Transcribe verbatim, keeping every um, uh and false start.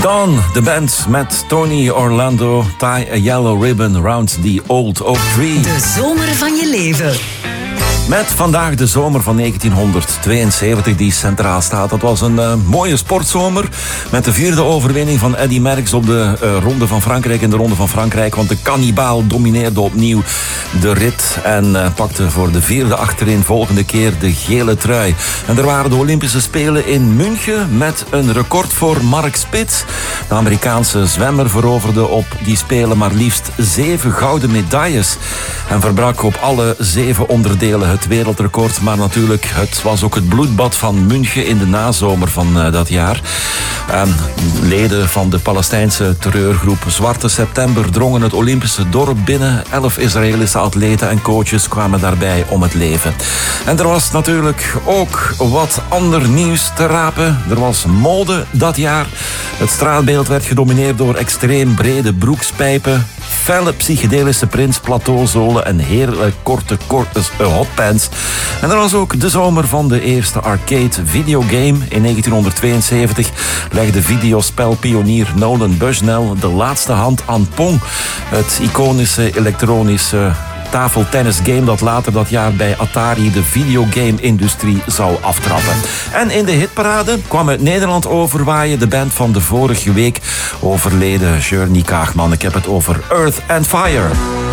Dawn, de band met Tony Orlando, Tie a Yellow Ribbon Round the Old Oak Tree. De zomer van je leven. Met vandaag de zomer van negentienhonderdtweeënzeventig die centraal staat. Dat was een uh, mooie sportzomer met de vierde overwinning van Eddy Merckx op de uh, Ronde van Frankrijk in de Ronde van Frankrijk. Want de kannibaal domineerde opnieuw de rit en uh, pakte voor de vierde achterin volgende keer de gele trui. En er waren de Olympische Spelen in München met een record voor Mark Spitz. De Amerikaanse zwemmer veroverde op die Spelen maar liefst zeven gouden medailles. En verbrak op alle zeven onderdelen het wereldrecord. Maar natuurlijk, het was ook het bloedbad van München in de nazomer van uh, dat jaar. En leden van de Palestijnse terreurgroep Zwarte September drongen het Olympische dorp binnen. Elf Israëlische atleten en coaches kwamen daarbij om het leven. En er was natuurlijk ook wat ander nieuws te rapen. Er was mode dat jaar. Het straatbeeld werd gedomineerd door extreem brede broekspijpen, felle psychedelische prints, plateauzolen en heerlijk korte, korte uh, hotpants. En er was ook de zomer van de eerste arcade videogame. In negentienhonderdtweeënzeventig legde videospelpionier Nolan Bushnell de laatste hand aan Pong, het iconische elektronische tafeltennisgame dat later dat jaar bij Atari de videogame-industrie zou aftrappen. En in de hitparade kwam uit Nederland overwaaien de band van de vorige week overleden Journey Kaagman. Ik heb het over Earth and Fire.